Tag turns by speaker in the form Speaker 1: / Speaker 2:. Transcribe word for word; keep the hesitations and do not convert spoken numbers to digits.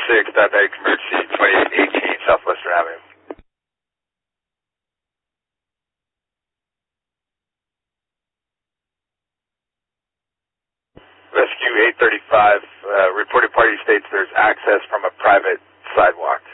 Speaker 1: six, diabetic emergency, twenty-eight eighteen Southwestern Avenue. Rescue eight thirty-five, uh, reported party states there's access from a private sidewalk.